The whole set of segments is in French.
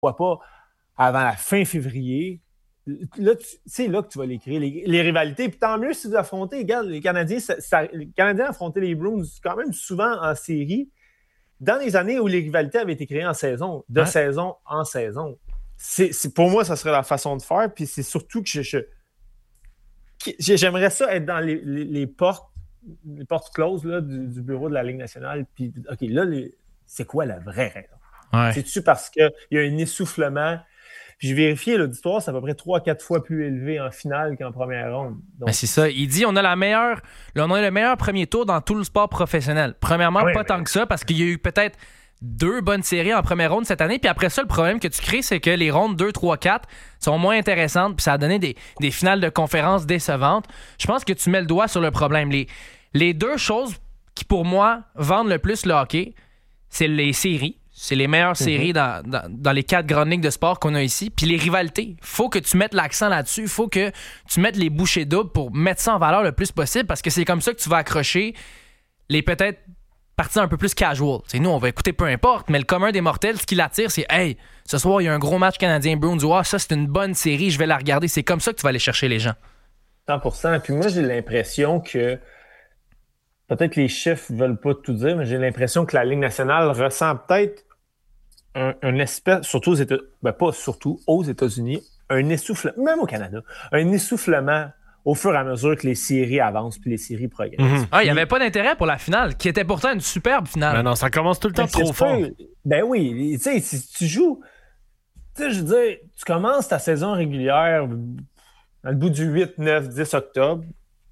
vois pas avant la fin février. Là, c'est là que tu vas les créer, les rivalités. Puis tant mieux si vous affrontez, regarde, les Canadiens, les Canadiens affrontaient les Bruins quand même souvent en série, dans les années où les rivalités avaient été créées en saison, de saison en saison. Pour moi, ça serait la façon de faire. Puis c'est surtout que j'aimerais ça être dans les portes closes là, du bureau de la Ligue nationale. Puis, OK, là, c'est quoi la vraie raison? Ouais. C'est-tu parce qu'il y a un essoufflement? Puis j'ai vérifié, l'auditoire, c'est à peu près 3-4 fois plus élevé en finale qu'en première ronde. Donc, ben c'est ça. Il dit on a le meilleur premier tour dans tout le sport professionnel. Premièrement, pas tant que ça, parce qu'il y a eu peut-être 2 bonnes séries en première ronde cette année. Puis après ça, le problème que tu crées, c'est que les rondes 2, 3, 4 sont moins intéressantes. Puis ça a donné des finales de conférence décevantes. Je pense que tu mets le doigt sur le problème. Les 2 choses qui, pour moi, vendent le plus le hockey, c'est les séries. C'est les meilleures séries dans les 4 grandes ligues de sport qu'on a ici. Puis les rivalités. Faut que tu mettes l'accent là-dessus. Faut que tu mettes les bouchées doubles pour mettre ça en valeur le plus possible, parce que c'est comme ça que tu vas accrocher les peut-être parties un peu plus casual. T'sais, nous, on va écouter peu importe, mais le commun des mortels, ce qui l'attire, c'est « Hey, ce soir, il y a un gros match Canadien-Bruins. Ah, ça, c'est une bonne série. Je vais la regarder. » C'est comme ça que tu vas aller chercher les gens. 100%. Puis moi, j'ai l'impression que peut-être que les chiffres ne veulent pas tout dire, mais j'ai l'impression que la Ligue nationale ressent peut-être un espèce, surtout aux États-Unis, pas surtout aux États-Unis, un essoufflement, même au Canada, un essoufflement au fur et à mesure que les séries avancent puis les séries progressent. Il n'y avait pas d'intérêt pour la finale, qui était pourtant une superbe finale. Ben non, ça commence tout le temps trop fort. Ben oui, tu sais, si tu joues, tu sais, je veux dire, tu commences ta saison régulière dans le bout du 8, 9, 10 octobre.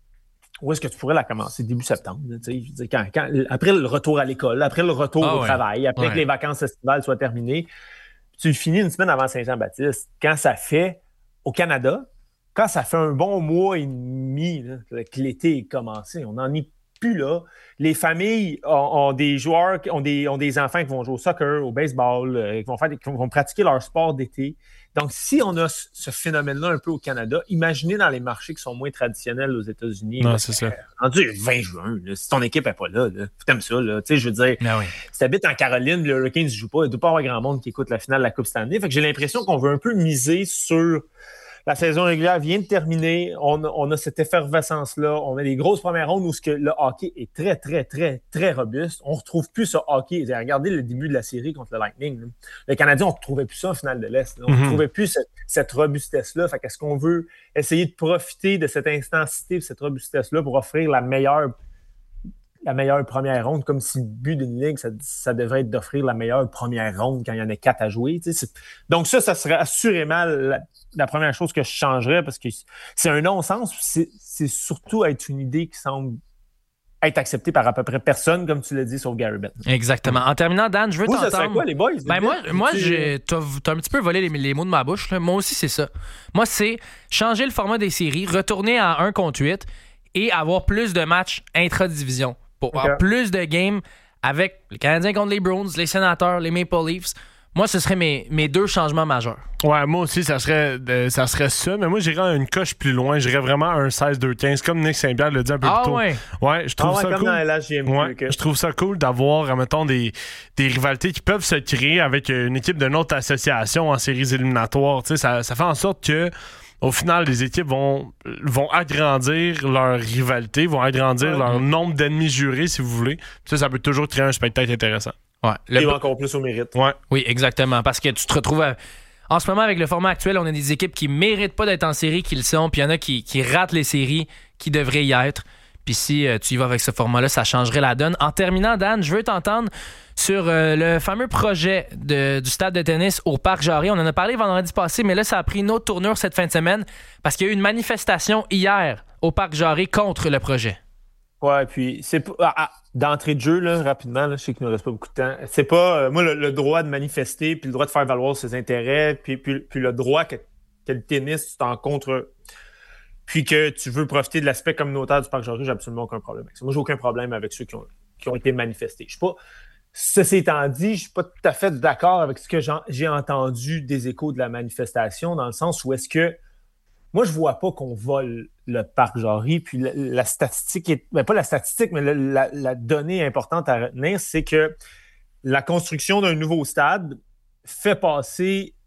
Où est-ce que tu pourrais la commencer? Début septembre. Je veux dire, après le retour à l'école, après le retour au travail, après que les vacances estivales soient terminées, tu finis une semaine avant Saint-Jean-Baptiste. Quand ça fait, au Canada, quand ça fait un bon mois et demi là, que l'été est commencé, on n'en est plus là. Les familles ont des joueurs, ont des enfants qui vont jouer au soccer, au baseball, qui vont pratiquer leur sport d'été. Donc, si on a ce phénomène-là un peu au Canada, imaginez dans les marchés qui sont moins traditionnels aux États-Unis. Non, c'est ça. Rendu 20 juin, là, si ton équipe n'est pas là, t'aimes ça. Là, je veux dire, si t'habites en Caroline, le Hurricanes ne joue pas, il ne doit pas avoir grand monde qui écoute la finale de la Coupe Stanley. Fait que j'ai l'impression qu'on veut un peu miser sur... La saison régulière vient de terminer. On a cette effervescence-là. On a des grosses premières rondes où le hockey est très, très, très, très robuste. On ne retrouve plus ce hockey. Regardez le début de la série contre le Lightning. Là. Le Canadien, on ne retrouvait plus ça en finale de l'Est. Là. On ne retrouvait plus cette robustesse-là. Fait qu'est-ce qu'on veut essayer de profiter de cette intensité, de cette robustesse-là pour offrir la meilleure première ronde, comme si le but d'une ligue, ça devrait être d'offrir la meilleure première ronde quand il y en a 4 à jouer. Donc ça serait assurément la première chose que je changerais, parce que c'est un non-sens. C'est surtout être une idée qui semble être acceptée par à peu près personne, comme tu l'as dit, sauf Gary Bettman. Exactement. En terminant, Dan, je veux t'entendre... ça serait quoi, les boys? Ben moi t'as un petit peu volé les mots de ma bouche. Là. Moi aussi, c'est ça. Moi, c'est changer le format des séries, retourner à 1 contre 8 et avoir plus de matchs intra-division. Pour avoir plus de games avec les Canadiens contre les Bruins, les Sénateurs, les Maple Leafs. Moi, ce serait mes 2 changements majeurs. Ouais, moi aussi, ça serait ça. Mais moi, j'irais une coche plus loin. J'irais vraiment un 16-2-15, comme Nick Saint-Pierre l'a dit un peu plus tôt. Ouais, je trouve ça comme cool. Dans LHJMQ, je trouve ça cool d'avoir, mettons, des rivalités qui peuvent se créer avec une équipe d'une autre association en séries éliminatoires. Tu sais, ça fait en sorte que au final, les équipes vont agrandir leur rivalité, vont agrandir leur nombre d'ennemis jurés, si vous voulez. Ça peut toujours créer un spectacle intéressant. Ouais. Et encore plus au mérite. Ouais. Oui, exactement. Parce que tu te retrouves... En ce moment, avec le format actuel, on a des équipes qui méritent pas d'être en série, qui le sont, puis il y en a qui ratent les séries, qui devraient y être. Puis si tu y vas avec ce format-là, ça changerait la donne. En terminant, Dan, je veux t'entendre sur le fameux projet du stade de tennis au Parc Jarry. On en a parlé vendredi passé, mais là, ça a pris une autre tournure cette fin de semaine parce qu'il y a eu une manifestation hier au Parc Jarry contre le projet. Ouais, puis c'est pas... d'entrée de jeu, là, rapidement, là, je sais qu'il ne nous reste pas beaucoup de temps. C'est pas... moi, le droit de manifester, puis le droit de faire valoir ses intérêts, puis le droit que le tennis, tu t'en contre... puis que tu veux profiter de l'aspect communautaire du Parc Jarry, j'ai absolument aucun problème avec ça. Moi, j'ai aucun problème avec ceux qui ont été manifestés. Je suis pas... Ceci étant dit, je suis pas tout à fait d'accord avec ce que j'ai entendu des échos de la manifestation, dans le sens où est-ce que moi, je vois pas qu'on vole le Parc Jarry, puis la statistique est... pas la statistique, mais la donnée importante à retenir, c'est que la construction d'un nouveau stade fait passer